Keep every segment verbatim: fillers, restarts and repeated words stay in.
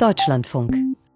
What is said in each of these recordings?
Deutschlandfunk.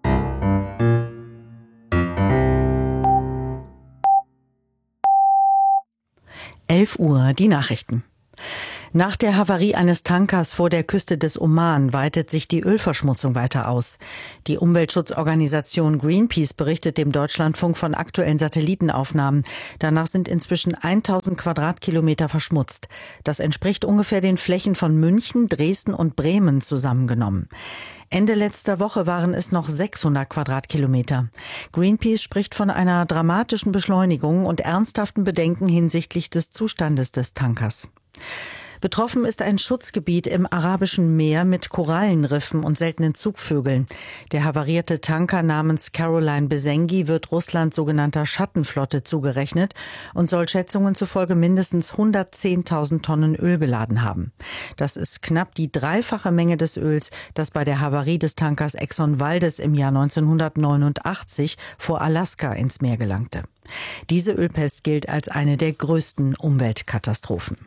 elf Uhr, die Nachrichten. Nach der Havarie eines Tankers vor der Küste des Oman weitet sich die Ölverschmutzung weiter aus. Die Umweltschutzorganisation Greenpeace berichtet dem Deutschlandfunk von aktuellen Satellitenaufnahmen. Danach sind inzwischen tausend Quadratkilometer verschmutzt. Das entspricht ungefähr den Flächen von München, Dresden und Bremen zusammengenommen. Ende letzter Woche waren es noch sechshundert Quadratkilometer. Greenpeace spricht von einer dramatischen Beschleunigung und ernsthaften Bedenken hinsichtlich des Zustandes des Tankers. Betroffen ist ein Schutzgebiet im Arabischen Meer mit Korallenriffen und seltenen Zugvögeln. Der havarierte Tanker namens Caroline Besengi wird Russlands sogenannter Schattenflotte zugerechnet und soll Schätzungen zufolge mindestens hundertzehntausend Tonnen Öl geladen haben. Das ist knapp die dreifache Menge des Öls, das bei der Havarie des Tankers Exxon Valdez im Jahr neunzehnhundertneunundachtzig vor Alaska ins Meer gelangte. Diese Ölpest gilt als eine der größten Umweltkatastrophen.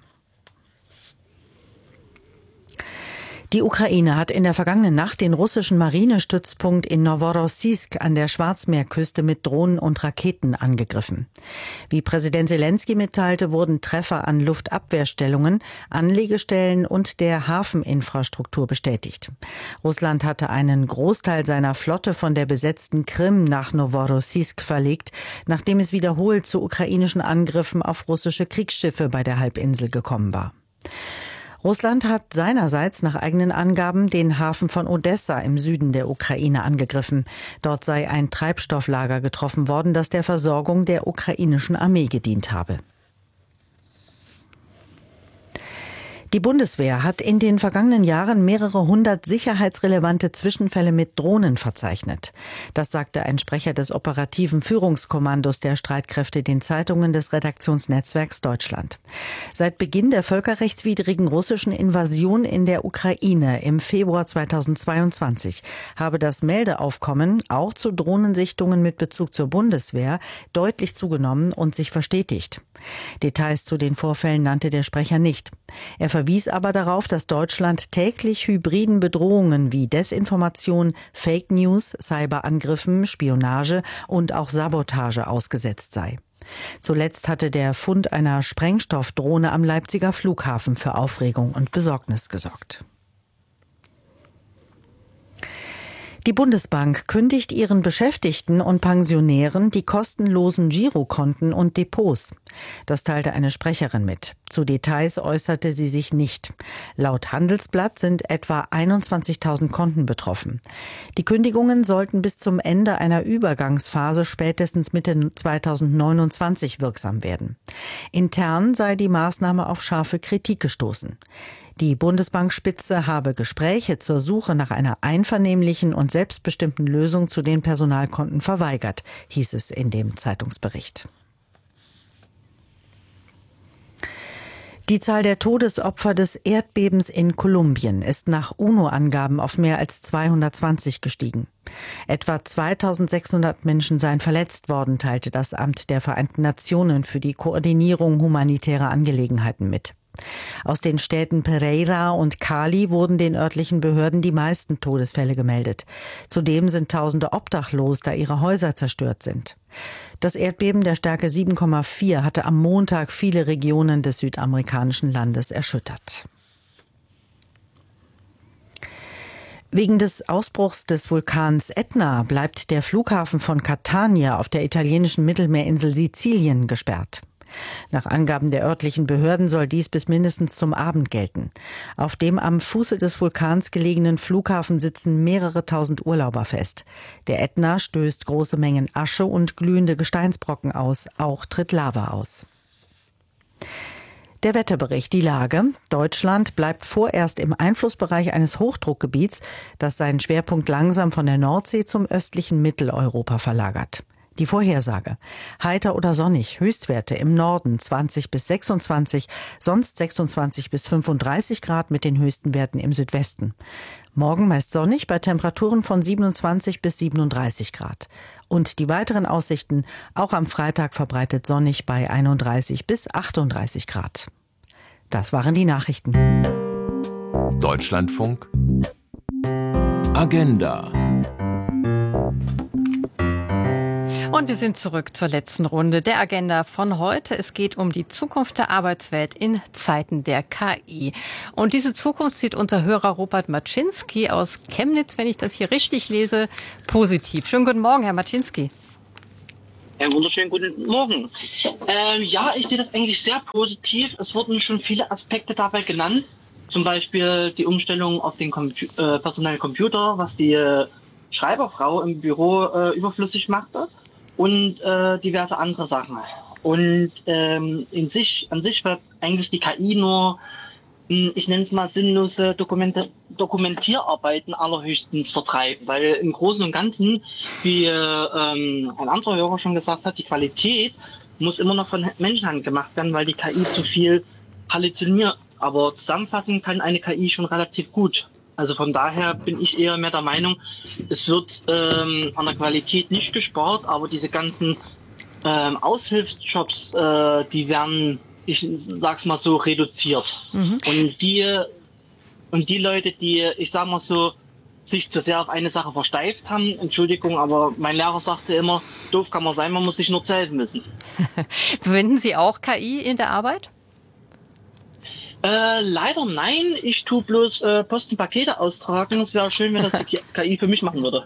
Die Ukraine hat in der vergangenen Nacht den russischen Marinestützpunkt in Noworossiysk an der Schwarzmeerküste mit Drohnen und Raketen angegriffen. Wie Präsident Selenskyj mitteilte, wurden Treffer an Luftabwehrstellungen, Anlegestellen und der Hafeninfrastruktur bestätigt. Russland hatte einen Großteil seiner Flotte von der besetzten Krim nach Noworossiysk verlegt, nachdem es wiederholt zu ukrainischen Angriffen auf russische Kriegsschiffe bei der Halbinsel gekommen war. Russland hat seinerseits nach eigenen Angaben den Hafen von Odessa im Süden der Ukraine angegriffen. Dort sei ein Treibstofflager getroffen worden, das der Versorgung der ukrainischen Armee gedient habe. Die Bundeswehr hat in den vergangenen Jahren mehrere hundert sicherheitsrelevante Zwischenfälle mit Drohnen verzeichnet. Das sagte ein Sprecher des operativen Führungskommandos der Streitkräfte den Zeitungen des Redaktionsnetzwerks Deutschland. Seit Beginn der völkerrechtswidrigen russischen Invasion in der Ukraine im Februar zweitausendzweiundzwanzig habe das Meldeaufkommen auch zu Drohnensichtungen mit Bezug zur Bundeswehr deutlich zugenommen und sich verstetigt. Details zu den Vorfällen nannte der Sprecher nicht. Er verwies aber darauf, dass Deutschland täglich hybriden Bedrohungen wie Desinformation, Fake News, Cyberangriffen, Spionage und auch Sabotage ausgesetzt sei. Zuletzt hatte der Fund einer Sprengstoffdrohne am Leipziger Flughafen für Aufregung und Besorgnis gesorgt. Die Bundesbank kündigt ihren Beschäftigten und Pensionären die kostenlosen Girokonten und Depots. Das teilte eine Sprecherin mit. Zu Details äußerte sie sich nicht. Laut Handelsblatt sind etwa einundzwanzigtausend Konten betroffen. Die Kündigungen sollten bis zum Ende einer Übergangsphase spätestens Mitte zweitausendneunundzwanzig wirksam werden. Intern sei die Maßnahme auf scharfe Kritik gestoßen. Die Bundesbankspitze habe Gespräche zur Suche nach einer einvernehmlichen und selbstbestimmten Lösung zu den Personalkonten verweigert, hieß es in dem Zeitungsbericht. Die Zahl der Todesopfer des Erdbebens in Kolumbien ist nach UNO-Angaben auf mehr als zweihundertzwanzig gestiegen. Etwa zweitausendsechshundert Menschen seien verletzt worden, teilte das Amt der Vereinten Nationen für die Koordinierung humanitärer Angelegenheiten mit. Aus den Städten Pereira und Cali wurden den örtlichen Behörden die meisten Todesfälle gemeldet. Zudem sind Tausende obdachlos, da ihre Häuser zerstört sind. Das Erdbeben der Stärke sieben Komma vier hatte am Montag viele Regionen des südamerikanischen Landes erschüttert. Wegen des Ausbruchs des Vulkans Ätna bleibt der Flughafen von Catania auf der italienischen Mittelmeerinsel Sizilien gesperrt. Nach Angaben der örtlichen Behörden soll dies bis mindestens zum Abend gelten. Auf dem am Fuße des Vulkans gelegenen Flughafen sitzen mehrere tausend Urlauber fest. Der Ätna stößt große Mengen Asche und glühende Gesteinsbrocken aus. Auch tritt Lava aus. Der Wetterbericht, die Lage. Deutschland bleibt vorerst im Einflussbereich eines Hochdruckgebiets, das seinen Schwerpunkt langsam von der Nordsee zum östlichen Mitteleuropa verlagert. Die Vorhersage. Heiter oder sonnig, Höchstwerte im Norden zwanzig bis sechsundzwanzig, sonst sechsundzwanzig bis fünfunddreißig Grad mit den höchsten Werten im Südwesten. Morgen meist sonnig bei Temperaturen von siebenundzwanzig bis siebenunddreißig Grad. Und die weiteren Aussichten auch am Freitag verbreitet sonnig bei einunddreißig bis achtunddreißig Grad. Das waren die Nachrichten. Deutschlandfunk Agenda Und wir sind zurück zur letzten Runde der Agenda von heute. Es geht um die Zukunft der Arbeitswelt in Zeiten der K I. Und diese Zukunft sieht unser Hörer Robert Maczynski aus Chemnitz, wenn ich das hier richtig lese, positiv. Schönen guten Morgen, Herr Maczynski. Ja, wunderschönen guten Morgen. Ähm, ja, ich sehe das eigentlich sehr positiv. Es wurden schon viele Aspekte dabei genannt. Zum Beispiel die Umstellung auf den Compu- äh, personellen Computer, was die äh, Schreiberfrau im Büro äh, überflüssig machte und äh, diverse andere Sachen. Und ähm, in sich, an sich wird eigentlich die K I nur, mh, ich nenne es mal, sinnlose Dokumente, Dokumentierarbeiten allerhöchstens vertreiben, weil im Großen und Ganzen, wie äh, ähm, ein anderer Hörer schon gesagt hat, die Qualität muss immer noch von Menschenhand gemacht werden, weil die K I zu viel halluziniert. Aber zusammenfassend kann eine K I schon relativ gut. Also von daher bin ich eher mehr der Meinung, es wird ähm, an der Qualität nicht gespart, aber diese ganzen ähm, Aushilfsjobs, äh, die werden, ich sag's mal so, reduziert. Mhm. Und die und die Leute, die, ich sag mal so, sich zu sehr auf eine Sache versteift haben, Entschuldigung, aber mein Lehrer sagte immer, doof kann man sein, man muss sich nur zählen müssen. Verwenden Sie auch K I in der Arbeit? Äh, leider nein, ich tue bloß äh, Post und Pakete austragen. Es wäre schön, wenn das die K I für mich machen würde.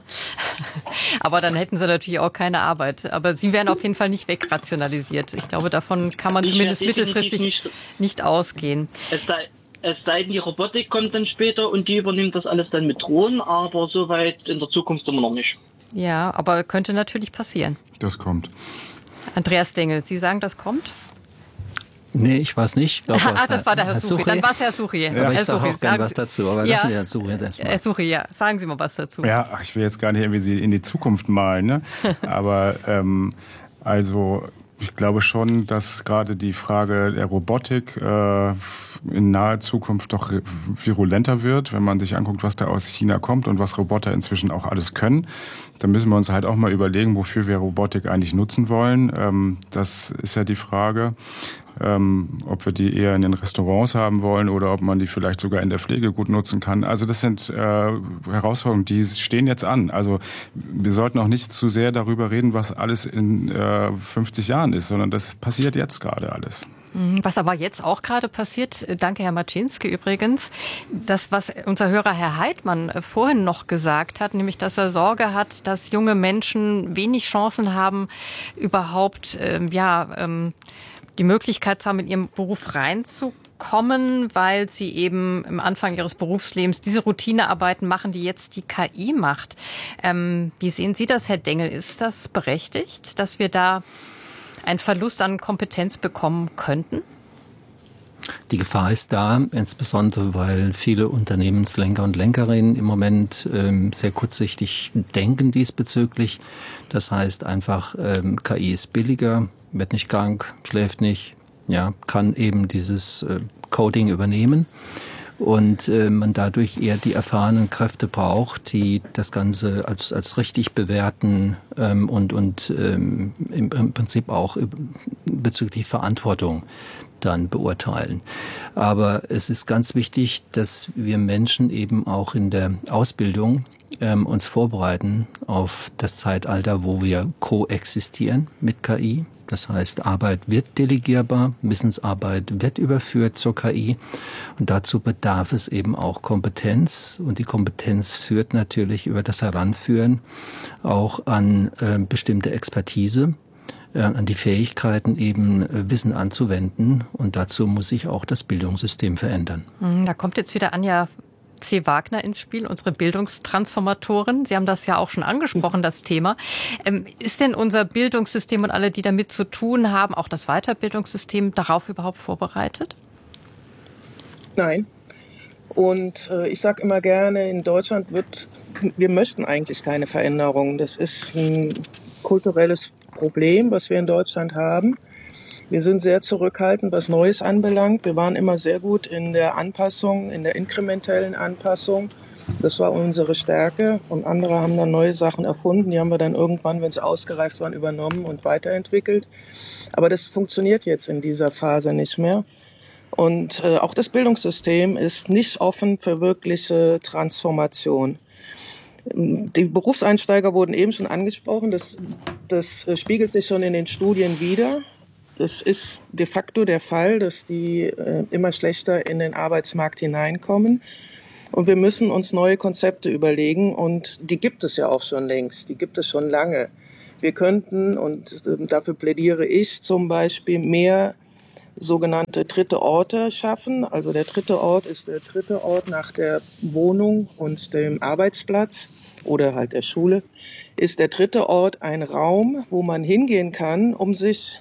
Aber dann hätten Sie natürlich auch keine Arbeit. Aber Sie werden auf jeden Fall nicht wegrationalisiert. Ich glaube, davon kann man ich zumindest mittelfristig nicht, nicht ausgehen. Es sei, es sei denn, die Robotik kommt dann später und die übernimmt das alles dann mit Drohnen, aber so weit in der Zukunft sind wir noch nicht. Ja, aber könnte natürlich passieren. Das kommt. Andreas Dengel, Sie sagen, das kommt? Nee, ich weiß nicht. Ich glaub, ah, das war der Herr, Herr Suchi. Dann war es Herr Suchi. Ja, aber ich sage auch gerne was dazu. Aber ja. lassen Sie Herr Suchi jetzt erstmal. Herr Suchi, ja. Sagen Sie mal was dazu. Ja, ach, ich will jetzt gar nicht irgendwie in die Zukunft malen, ne? Aber ähm, also ich glaube schon, dass gerade die Frage der Robotik äh, in naher Zukunft doch virulenter wird, wenn man sich anguckt, was da aus China kommt und was Roboter inzwischen auch alles können. Dann müssen wir uns halt auch mal überlegen, wofür wir Robotik eigentlich nutzen wollen. Ähm, das ist ja die Frage. Ähm, ob wir die eher in den Restaurants haben wollen oder ob man die vielleicht sogar in der Pflege gut nutzen kann. Also das sind äh, Herausforderungen, die stehen jetzt an. Also wir sollten auch nicht zu sehr darüber reden, was alles in äh, fünfzig Jahren ist, sondern das passiert jetzt gerade alles. Was aber jetzt auch gerade passiert, danke Herr Maczynski übrigens, das, was unser Hörer Herr Heidmann vorhin noch gesagt hat, nämlich, dass er Sorge hat, dass junge Menschen wenig Chancen haben, überhaupt, ähm, ja, ähm, die Möglichkeit zu haben, in ihrem Beruf reinzukommen, weil sie eben am Anfang ihres Berufslebens diese Routinearbeiten machen, die jetzt die K I macht. Ähm, wie sehen Sie das, Herr Dengel? Ist das berechtigt, dass wir da einen Verlust an Kompetenz bekommen könnten? Die Gefahr ist da, insbesondere weil viele Unternehmenslenker und Lenkerinnen im Moment ähm, sehr kurzsichtig denken diesbezüglich. Das heißt einfach, ähm, K I ist billiger, wird nicht krank, schläft nicht, ja, kann eben dieses äh, Coding übernehmen und äh, man dadurch eher die erfahrenen Kräfte braucht, die das Ganze als als richtig bewerten ähm, und und ähm, im, im Prinzip auch bezüglich Verantwortung dann beurteilen. Aber es ist ganz wichtig, dass wir Menschen eben auch in der Ausbildung ähm, uns vorbereiten auf das Zeitalter, wo wir koexistieren mit K I. Das heißt, Arbeit wird delegierbar, Wissensarbeit wird überführt zur K I und dazu bedarf es eben auch Kompetenz und die Kompetenz führt natürlich über das Heranführen auch an äh, bestimmte Expertise, äh, an die Fähigkeiten eben äh, Wissen anzuwenden und dazu muss sich auch das Bildungssystem verändern. Da kommt jetzt wieder Anja C. Wagner ins Spiel, unsere Bildungstransformatorin. Sie haben das ja auch schon angesprochen, das Thema. Ähm, ist denn unser Bildungssystem und alle, die damit zu tun haben, auch das Weiterbildungssystem, darauf überhaupt vorbereitet? Nein. Und äh, ich sage immer gerne, in Deutschland wird, wir möchten eigentlich keine Veränderung. Das ist ein kulturelles Problem, was wir in Deutschland haben. Wir sind sehr zurückhaltend, was Neues anbelangt. Wir waren immer sehr gut in der Anpassung, in der inkrementellen Anpassung. Das war unsere Stärke. Und andere haben dann neue Sachen erfunden. Die haben wir dann irgendwann, wenn sie ausgereift waren, übernommen und weiterentwickelt. Aber das funktioniert jetzt in dieser Phase nicht mehr. Und äh, auch das Bildungssystem ist nicht offen für wirkliche Transformation. Die Berufseinsteiger wurden eben schon angesprochen. Das, das spiegelt sich schon in den Studien wider. Das ist de facto der Fall, dass die äh, immer schlechter in den Arbeitsmarkt hineinkommen. Und wir müssen uns neue Konzepte überlegen. Und die gibt es ja auch schon längst. Die gibt es schon lange. Wir könnten, und äh, dafür plädiere ich zum Beispiel, mehr sogenannte dritte Orte schaffen. Also der dritte Ort ist der dritte Ort nach der Wohnung und dem Arbeitsplatz oder halt der Schule. Ist der dritte Ort ein Raum, wo man hingehen kann, um sich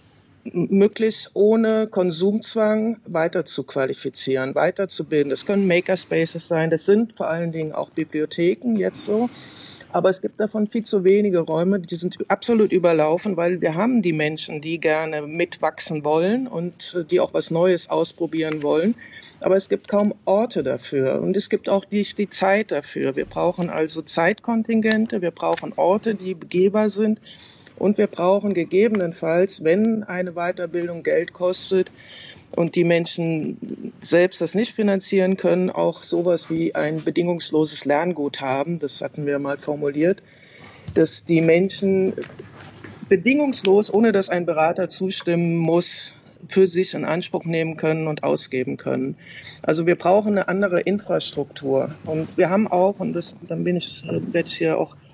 möglichst ohne Konsumzwang weiter zu qualifizieren, weiterzubilden. Das können Makerspaces sein, das sind vor allen Dingen auch Bibliotheken jetzt so. Aber es gibt davon viel zu wenige Räume, die sind absolut überlaufen, weil wir haben die Menschen, die gerne mitwachsen wollen und die auch was Neues ausprobieren wollen. Aber es gibt kaum Orte dafür und es gibt auch nicht die Zeit dafür. Wir brauchen also Zeitkontingente, wir brauchen Orte, die begehbar sind und wir brauchen gegebenenfalls, wenn eine Weiterbildung Geld kostet, und die Menschen selbst das nicht finanzieren können, auch sowas wie ein bedingungsloses Lerngut haben. Das hatten wir mal formuliert, dass die Menschen bedingungslos, ohne dass ein Berater zustimmen muss, für sich in Anspruch nehmen können und ausgeben können. Also wir brauchen eine andere Infrastruktur. Und wir haben auch, und das, dann bin ich, werde ich hier auch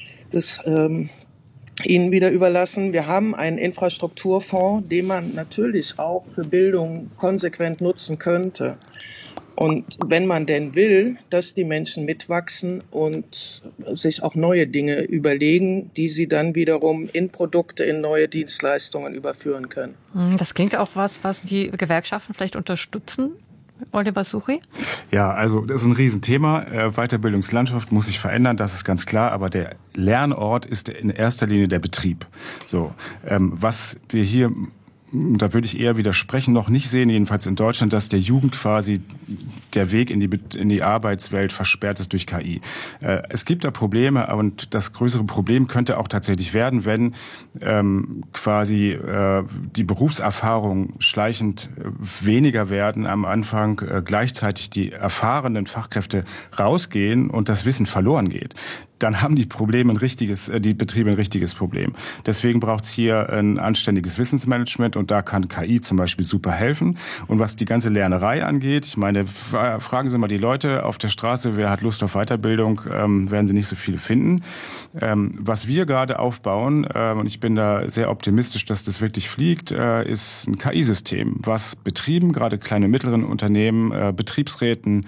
das ähm, Ihnen wieder überlassen. Wir haben einen Infrastrukturfonds, den man natürlich auch für Bildung konsequent nutzen könnte. Und wenn man denn will, dass die Menschen mitwachsen und sich auch neue Dinge überlegen, die sie dann wiederum in Produkte, in neue Dienstleistungen überführen können. Das klingt auch was, was die Gewerkschaften vielleicht unterstützen. Oliver Suchy? Ja, also das ist ein Riesenthema. Weiterbildungslandschaft muss sich verändern, das ist ganz klar. Aber der Lernort ist in erster Linie der Betrieb. So, was wir hier, da würde ich eher widersprechen, noch nicht sehen, jedenfalls in Deutschland, dass der Jugend quasi der Weg in die, in die Arbeitswelt versperrt ist durch K I. Es gibt da Probleme und das größere Problem könnte auch tatsächlich werden, wenn ähm, quasi äh, die Berufserfahrung schleichend weniger werden am Anfang, äh, gleichzeitig die erfahrenen Fachkräfte rausgehen und das Wissen verloren geht. Dann haben die Probleme ein richtiges, die Betriebe ein richtiges Problem. Deswegen braucht es hier ein anständiges Wissensmanagement und da kann K I zum Beispiel super helfen. Und was die ganze Lernerei angeht, ich meine, fragen Sie mal die Leute auf der Straße, wer hat Lust auf Weiterbildung, ähm, werden Sie nicht so viele finden. Ähm, was wir gerade aufbauen, äh, und ich bin da sehr optimistisch, dass das wirklich fliegt, äh, ist ein K I-System, was Betrieben, gerade kleine und mittleren Unternehmen, äh, Betriebsräten,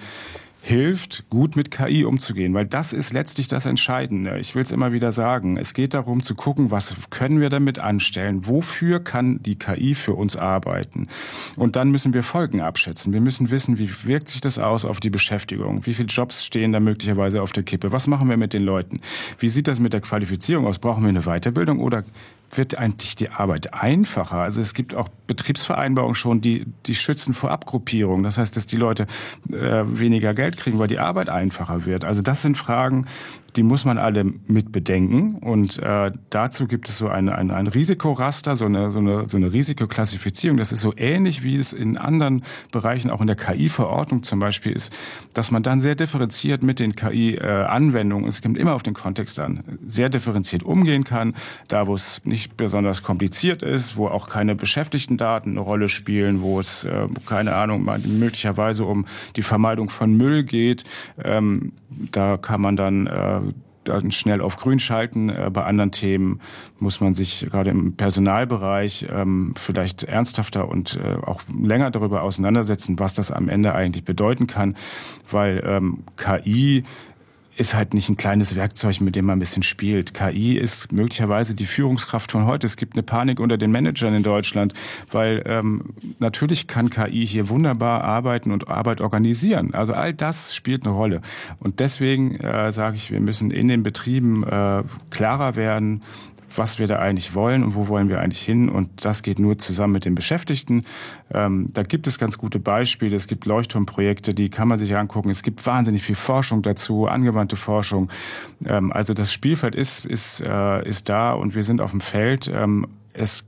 hilft, gut mit K I umzugehen, weil das ist letztlich das Entscheidende. Ich will es immer wieder sagen. Es geht darum zu gucken, was können wir damit anstellen? Wofür kann die K I für uns arbeiten? Und dann müssen wir Folgen abschätzen. Wir müssen wissen, wie wirkt sich das aus auf die Beschäftigung? Wie viele Jobs stehen da möglicherweise auf der Kippe? Was machen wir mit den Leuten? Wie sieht das mit der Qualifizierung aus? Brauchen wir eine Weiterbildung oder wird eigentlich die Arbeit einfacher? Also es gibt auch Betriebsvereinbarungen schon, die, die schützen vor Abgruppierung. Das heißt, dass die Leute äh, weniger Geld kriegen, weil die Arbeit einfacher wird. Also das sind Fragen, die muss man alle mit bedenken. Und äh, dazu gibt es so ein, ein, ein Risikoraster, so eine, so, eine, so eine Risikoklassifizierung. Das ist so ähnlich, wie es in anderen Bereichen, auch in der K I-Verordnung zum Beispiel ist, dass man dann sehr differenziert mit den K I-Anwendungen, es kommt immer auf den Kontext an, sehr differenziert umgehen kann. Da, wo es nicht besonders kompliziert ist, wo auch keine Beschäftigtendaten eine Rolle spielen, wo es, äh, keine Ahnung, möglicherweise um die Vermeidung von Müll geht. Ähm, da kann man dann äh, dann schnell auf grün schalten. Äh, bei anderen Themen muss man sich gerade im Personalbereich ähm, vielleicht ernsthafter und äh, auch länger darüber auseinandersetzen, was das am Ende eigentlich bedeuten kann, weil ähm, K I ist halt nicht ein kleines Werkzeug, mit dem man ein bisschen spielt. K I ist möglicherweise die Führungskraft von heute. Es gibt eine Panik unter den Managern in Deutschland, weil ähm, natürlich kann K I hier wunderbar arbeiten und Arbeit organisieren. Also all das spielt eine Rolle. Und deswegen äh, sage ich, wir müssen in den Betrieben äh, klarer werden, was wir da eigentlich wollen und wo wollen wir eigentlich hin. Und das geht nur zusammen mit den Beschäftigten. Ähm, da gibt es ganz gute Beispiele. Es gibt Leuchtturmprojekte, die kann man sich angucken. Es gibt wahnsinnig viel Forschung dazu, angewandte Forschung. Ähm, also das Spielfeld ist, ist, äh, ist da und wir sind auf dem Feld. Ähm, es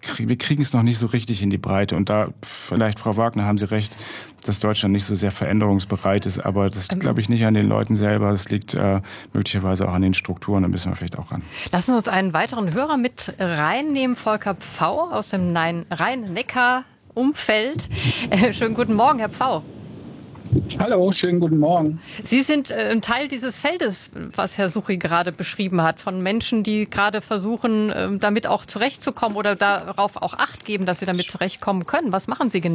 wir kriegen es noch nicht so richtig in die Breite. Und da, vielleicht, Frau Wagner, haben Sie recht, dass Deutschland nicht so sehr veränderungsbereit ist. Aber das liegt, glaube ich, nicht an den Leuten selber. Das liegt äh, möglicherweise auch an den Strukturen. Da müssen wir vielleicht auch ran. Lassen Sie uns einen weiteren Hörer mit reinnehmen. Volker Pfau aus dem Rhein-Neckar-Umfeld. Äh, schönen guten Morgen, Herr Pfau. Hallo, schönen guten Morgen. Sie sind äh, ein Teil dieses Feldes, was Herr Suchy gerade beschrieben hat, von Menschen, die gerade versuchen, äh, damit auch zurechtzukommen oder darauf auch Acht geben, dass sie damit zurechtkommen können. Was machen Sie genau?